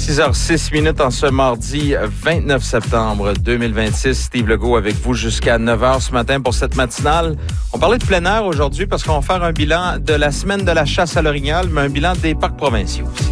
6h06 en ce mardi 29 septembre 2026. Steve Legault avec vous jusqu'à 9h ce matin pour cette matinale. On parlait de plein air aujourd'hui parce qu'on va faire un bilan de la semaine de la chasse à l'orignal, mais un bilan des parcs provinciaux aussi.